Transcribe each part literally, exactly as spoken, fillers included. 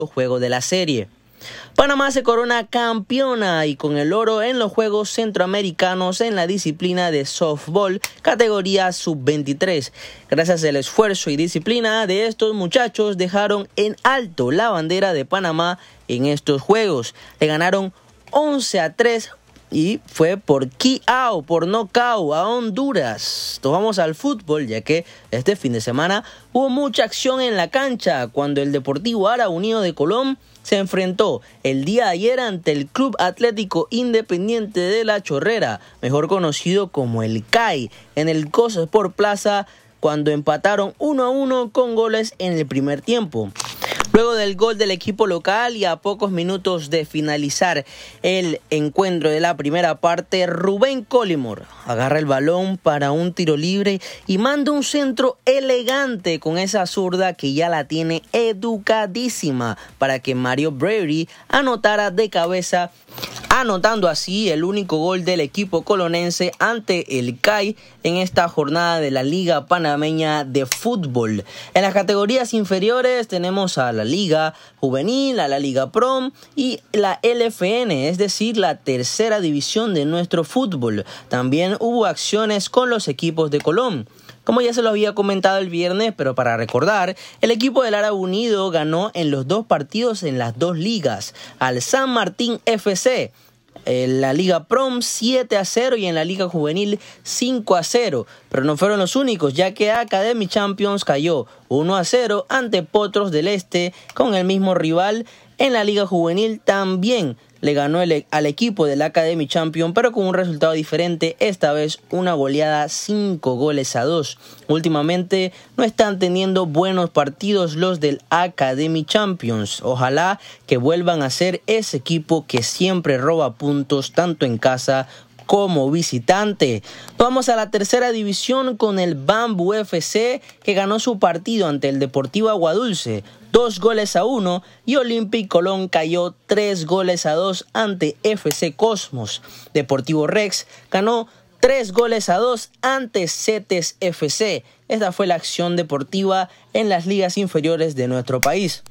juego de la serie. Panamá se corona campeona y con el oro en los Juegos Centroamericanos en la disciplina de softball, categoría sub veintitrés. Gracias al esfuerzo y disciplina de estos muchachos, dejaron en alto la bandera de Panamá en estos Juegos. Le ganaron once a tres y fue por K O, por nocaut a Honduras. Nos vamos al fútbol, ya que este fin de semana hubo mucha acción en la cancha cuando el Deportivo Ara Unido de Colón se enfrentó el día de ayer ante el Club Atlético Independiente de La Chorrera, mejor conocido como el C A I, en el Cosa Sport Plaza, cuando empataron uno a uno con goles en el primer tiempo. Luego del gol del equipo local y a pocos minutos de finalizar el encuentro de la primera parte, Rubén Collymore agarra el balón para un tiro libre y manda un centro elegante con esa zurda que ya la tiene educadísima para que Mario Bravery anotara de cabeza, anotando así el único gol del equipo colonense ante el C A I en esta jornada de la Liga Panameña de Fútbol. En las categorías inferiores tenemos a la Liga Juvenil, a la Liga Prom y la L F N, es decir, la tercera división de nuestro fútbol. También hubo acciones con los equipos de Colón. Como ya se lo había comentado el viernes, pero para recordar, el equipo del Ara Unido ganó en los dos partidos en las dos ligas al San Martín F C. En la Liga Prom siete a cero y en la Liga Juvenil cinco a cero. Pero no fueron los únicos, ya que Academy Champions cayó uno a cero ante Potros del Este con el mismo rival. En la Liga Juvenil también le ganó el, al equipo del Academy Champion, pero con un resultado diferente, esta vez una goleada cinco goles a dos. Últimamente no están teniendo buenos partidos los del Academy Champions. Ojalá que vuelvan a ser ese equipo que siempre roba puntos tanto en casa como visitante. Vamos a la tercera división con el Bambú F C, que ganó su partido ante el Deportivo Aguadulce dos goles a uno, y Olympic Colón cayó tres goles a dos ante F C Cosmos. Deportivo Rex ganó tres goles a dos ante Cetes F C. Esta fue la acción deportiva en las ligas inferiores de nuestro país.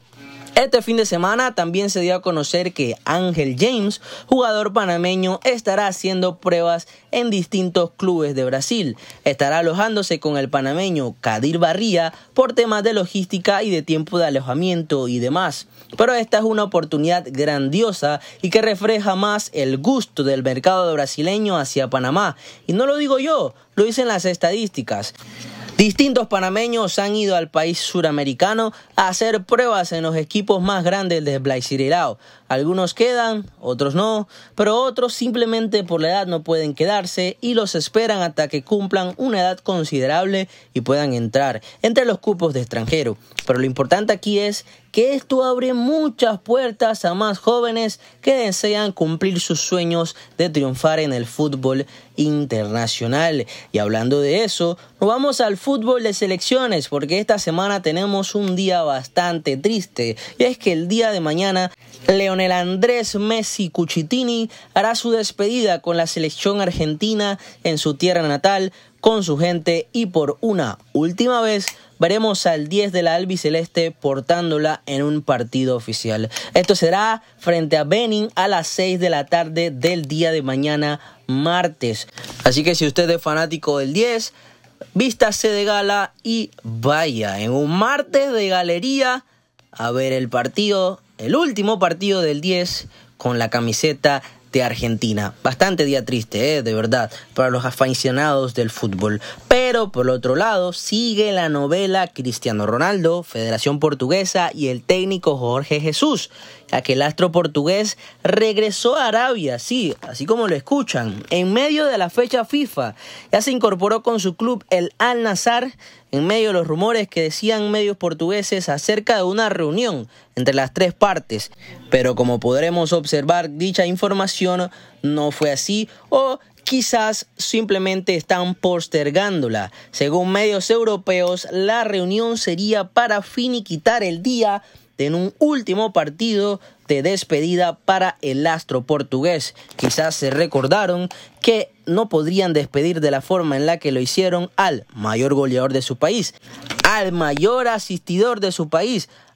Este fin de semana también se dio a conocer que Ángel James, jugador panameño, estará haciendo pruebas en distintos clubes de Brasil. Estará alojándose con el panameño Kadir Barría por temas de logística y de tiempo de alojamiento y demás. Pero esta es una oportunidad grandiosa y que refleja más el gusto del mercado brasileño hacia Panamá. Y no lo digo yo, lo dicen las estadísticas. Distintos panameños han ido al país suramericano a hacer pruebas en los equipos más grandes de Brasileirao. Algunos quedan, otros no, pero otros simplemente por la edad no pueden quedarse y los esperan hasta que cumplan una edad considerable y puedan entrar entre los cupos de extranjero. Pero lo importante aquí es que esto abre muchas puertas a más jóvenes que desean cumplir sus sueños de triunfar en el fútbol internacional. Y hablando de eso, nos vamos al fútbol de selecciones, porque esta semana tenemos un día bastante triste, y es que el día de mañana Lionel Andrés Messi Cuchitini hará su despedida con la selección argentina en su tierra natal, con su gente, y por una última vez veremos al diez de la albiceleste portándola en un partido oficial. Esto será frente a Benin a las seis de la tarde del día de mañana, martes. Así que si usted es fanático del diez, vístase de gala y vaya en un martes de galería a ver el partido, el último partido del diez con la camiseta de Argentina. Bastante día triste, ¿eh? De verdad, para los aficionados del fútbol. Pero por otro lado, sigue la novela Cristiano Ronaldo, Federación Portuguesa y el técnico Jorge Jesús, ya que el astro portugués regresó a Arabia, sí, así como lo escuchan, en medio de la fecha FIFA. Ya se incorporó con su club, el Al Nassr, en medio de los rumores que decían medios portugueses acerca de una reunión entre las tres partes. Pero como podremos observar, dicha información no fue así, o quizás simplemente están postergándola. Según medios europeos, la reunión sería para finiquitar el día en un último partido de despedida para el astro portugués. Quizás se recordaron que no podrían despedir de la forma en la que lo hicieron al mayor goleador de su país, al mayor asistidor de su país,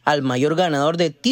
al mayor ganador de títulos